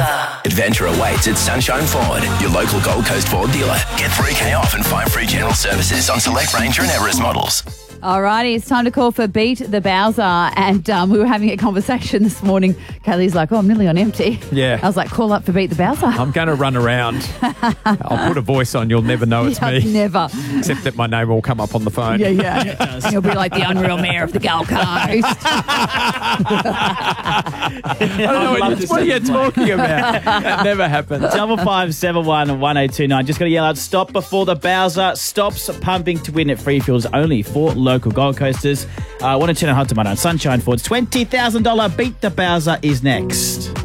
Bowser. Adventure awaits at Sunshine Ford, your local Gold Coast Ford dealer. Get $3,000 off and 5 free general services on select Ranger and Everest models. Alrighty, it's time to call for Beat the Bowser. And we were having a conversation this morning. Kaylee's like, I'm nearly on empty. Yeah. I was like, call up for Beat the Bowser. I'm going to run around. I'll put a voice on. You'll never know it's me. Never. Except that my name will come up on the phone. Yeah. You'll be like the unreal mayor of the Gold Coast. I don't know what are you talking about? That never happened. 5571 1029. Just got to yell out, stop before the Bowser stops pumping to win at free fuels only for local Gold Coasters. 1 and 10 on Hot Tomato and Sunshine Ford's $20,000 Beat the Bowser is next.